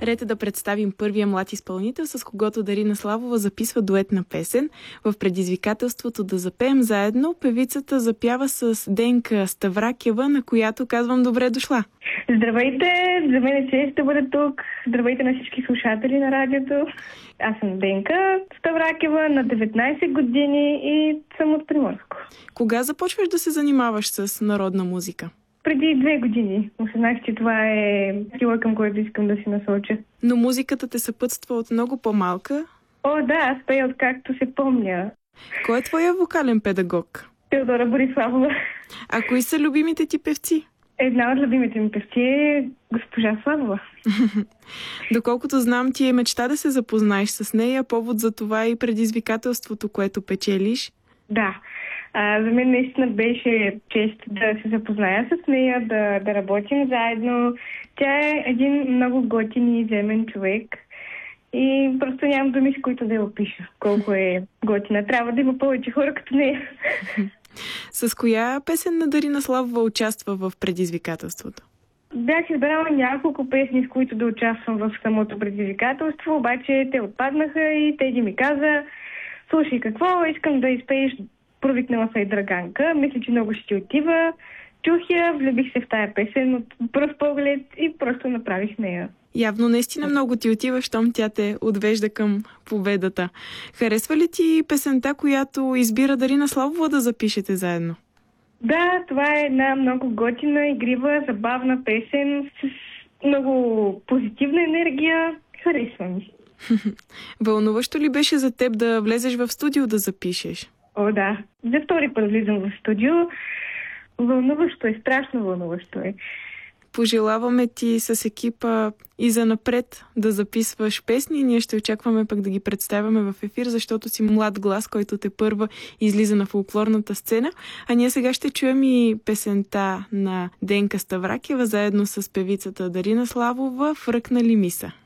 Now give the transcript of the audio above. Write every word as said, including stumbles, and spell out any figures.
Ред е да представим първия млад изпълнител, с когото Дарина Славова записва дуетна песен. В предизвикателството да запеем заедно, певицата запява с Денка Ставракева, на която казвам добре дошла. Здравейте, за мен е чест да бъда тук. Здравейте на всички слушатели на радиото. Аз съм Денка Ставракева, на деветнайсет години и съм от Приморско. Кога започваш да се занимаваш с народна музика? Преди две години. Осъзнах, че това е стила, към който искам да си насоча. Но музиката те съпътства от много по-малка? О, да, аз пея откакто се помня. Кой е твоя вокален педагог? Теодора Бориславова. А кои са любимите ти певци? Една от любимите ми певци е госпожа Славова. Доколкото знам, ти е мечта да се запознаеш с нея, повод за това и предизвикателството, което печелиш. Да. А, за мен наистина беше чест да се запозная с нея, да, да работим заедно. Тя е един много готин и земен човек и просто нямам думи, с които да я опиша колко е готина. Трябва да има повече хора като нея. С коя песен на Дарина Славова участва в предизвикателството? Бях избрала няколко песни, с които да участвам в самото предизвикателство, обаче те отпаднаха и Теди ми каза: слушай, какво искам да изпееш Провикнала се и Драганка. Мисля, че много ще ти отива. Чух я, влюбих се в тая песен от пръв поглед и просто направих нея. Явно наистина много ти отива, щом тя те отвежда към победата. Харесва ли ти песента, която избира Дарина Славова да запишете заедно? Да, това е една много готина, игрива, забавна песен с много позитивна енергия. Харесва ми. Вълнуващо ли беше за теб да влезеш в студио да запишеш? О, да. За втори път влизам в студио. Вълнуващо е, страшно вълнуващо е. Пожелаваме ти с екипа и занапред да записваш песни. Ние ще очакваме пък да ги представяме в ефир, защото си млад глас, който те първа излиза на фолклорната сцена. А ние сега ще чуем и песента на Денка Ставракева, заедно с певицата Дарина Славова, "Фръкнали ми са".